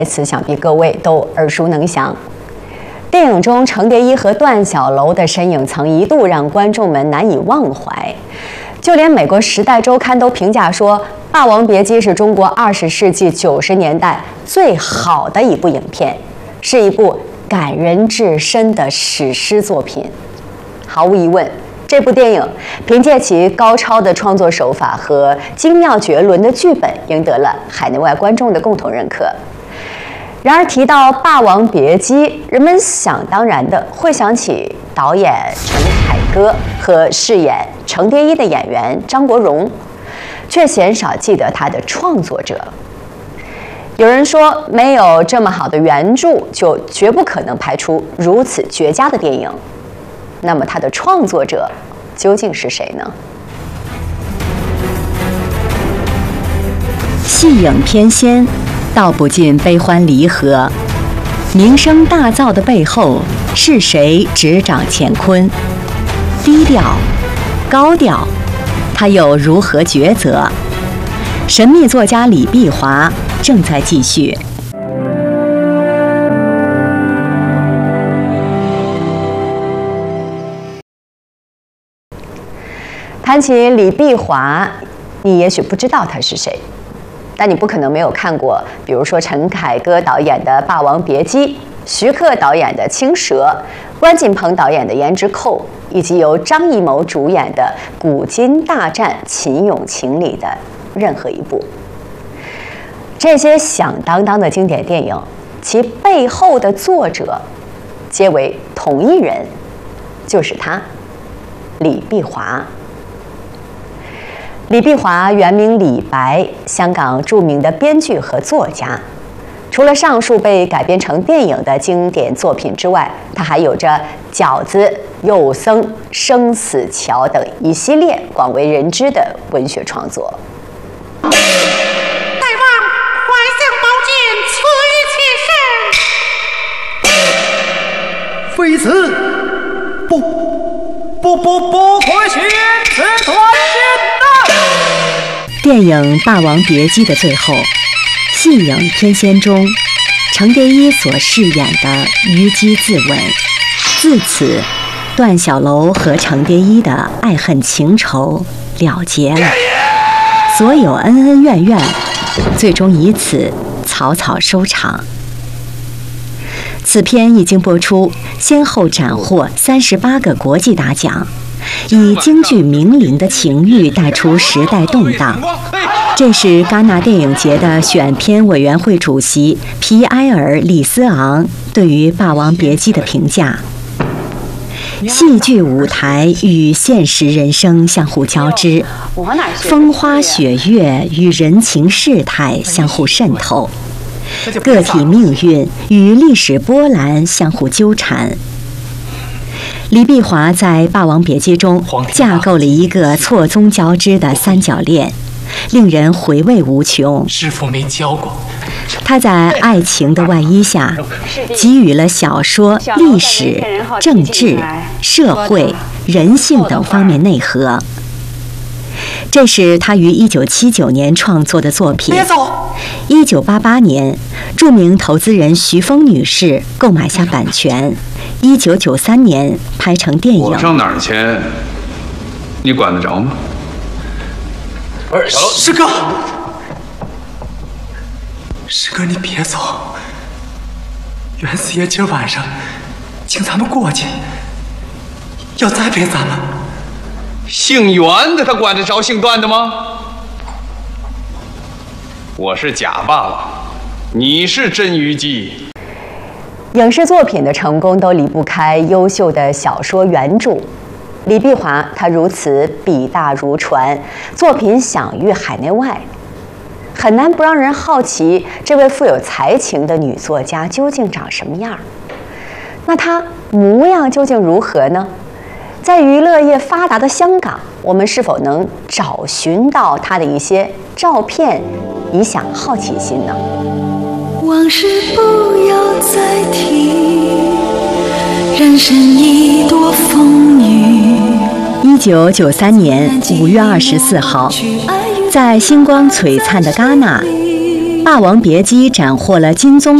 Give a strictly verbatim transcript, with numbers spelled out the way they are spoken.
词想必各位都耳熟能详。电影中程蝶衣和段小楼的身影曾一度让观众们难以忘怀，就连美国《时代周刊》都评价说，《霸王别姬》是中国二十世纪九十年代最好的一部影片，是一部感人至深的史诗作品。毫无疑问，这部电影凭借其高超的创作手法和精妙绝伦的剧本，赢得了海内外观众的共同认可。然而提到《霸王别姬》，人们想当然的会想起导演陈凯歌和饰演程蝶衣的演员张国荣，却鲜少记得他的创作者。有人说，没有这么好的原著，就绝不可能拍出如此绝佳的电影。那么他的创作者究竟是谁呢？ 戏影翩跹，道不尽悲欢离合。名声大噪的背后，是谁执掌乾坤？低调，高调，他又如何抉择？神秘作家李碧华正在继续。 谈起李碧华，你也许不知道他是谁，但你不可能没有看过，比如说陈凯歌导演的《霸王别姬》，徐克导演的《青蛇》，关锦鹏导演的《胭脂扣》，以及由张艺谋主演的《古今大战秦俑情》里的任何一部。这些响当当的经典电影，其背后的作者皆为同一人，就是他，李碧华。李碧华原名李白，香港著名的编剧和作家。除了上述被改编成电影的经典作品之外，他还有着《饺子》《幼僧》《生死桥》等一系列广为人知的文学创作。 大王，快向宝剑赐予妾身。非此，不不不不可寻此断仙呐！ 电影《霸王别姬》的最后，戏影翩跹中，程蝶衣所饰演的虞姬自刎。自此，段小楼和程蝶衣的爱恨情仇了结了，所有恩恩怨怨最终以此草草收场。此片一经播出，先后斩获三十八个国际大奖，以京剧名伶的情欲带出时代动荡。这是戛纳电影节的选片委员会主席皮埃尔·里斯昂对于《霸王别姬》的评价：戏剧舞台与现实人生相互交织，风花雪月与人情世态相互渗透，个体命运与历史波澜相互纠缠。李碧华在《霸王别姬》中架构了一个错综交织的三角恋，令人回味无穷。 师父没教过。 他在爱情的外衣下，给予了小说、历史、政治、社会、人性等方面内核。这是他于一九七九年创作的作品。一九八八年，著名投资人徐峰女士购买下版权。一九九三年拍成电影。 我上哪儿签，你管得着吗？ 师哥，师哥，你别走。袁四爷今儿晚上请咱们过去，要栽培咱们。 姓袁的他管得着姓段的吗？我是假霸王，你是真虞姬。 影视作品的成功都离不开优秀的小说原著。李碧华他如此笔大如船，作品享誉海内外，很难不让人好奇这位富有才情的女作家究竟长什么样。那她模样究竟如何呢？在娱乐业发达的香港，我们是否能找寻到她的一些照片，以享好奇心呢？ 往事不要再提，人生一朵风雨。 一九九三年五月二十四号，在星光璀璨的戛纳，《霸霸王别姬》斩获了金棕